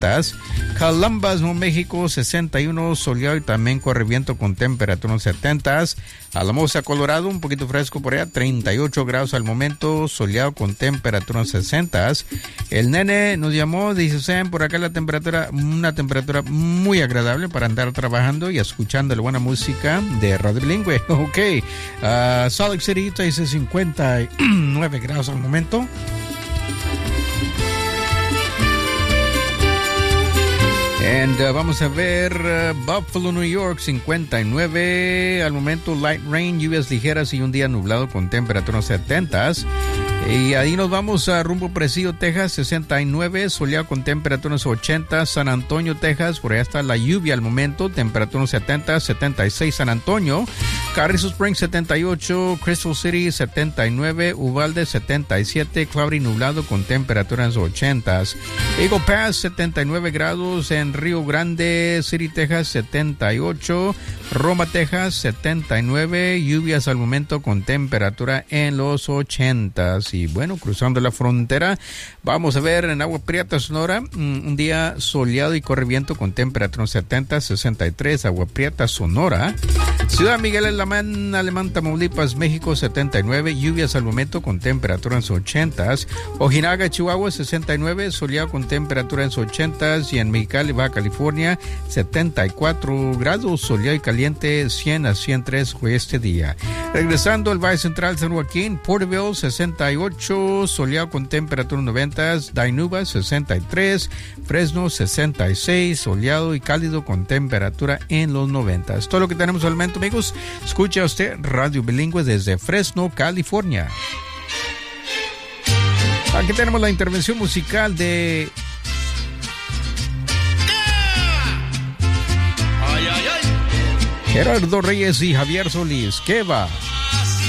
Columbus, Nuevo México, 61, soleado y también corre viento con temperatura en 70. Alamosa, Colorado, un poquito fresco por allá, 38 grados al momento, soleado con temperatura en 60. El nene nos llamó, dice, Sam, por acá una temperatura muy agradable para andar trabajando y escuchando la buena música de Radio Bilingüe. Ok, Salt Lake City dice 59 grados al momento. Vamos a ver Buffalo, New York, 59 al momento, light rain, lluvias ligeras y un día nublado con temperatura en 70. Y ahí nos vamos a rumbo Presidio, Texas, 69, soleado con temperaturas 80, San Antonio, Texas, por allá está la lluvia al momento, temperatura 70, 76 San Antonio, Carrizo Springs 78, Crystal City 79, Uvalde 77, cloudy nublado con temperaturas 80, Eagle Pass 79 grados, en Río Grande City, Texas 78, Roma, Texas 79, lluvias al momento con temperatura en los 80. Y bueno, cruzando la frontera, vamos a ver en Agua Prieta, Sonora, un día soleado y corre viento con temperatura 70, 63, Agua Prieta, Sonora. Ciudad Miguel Alemán, Tamaulipas, México, 79, lluvias al momento con temperatura en 80. Ojinaga, Chihuahua, 69, soleado con temperatura en 80. Y en Mexicali, Baja California, 74 grados, soleado y caliente, 100 a 103 fue este día. Regresando al Valle Central, San Joaquín, Porterville, 68, soleado con temperatura 90, Dinuba 63, Fresno 66, soleado y cálido con temperatura en los 90. Es todo lo que tenemos al momento, amigos. Escucha usted Radio Bilingüe desde Fresno, California. Aquí tenemos la intervención musical de Gerardo Reyes y Javier Solís. ¿Qué va?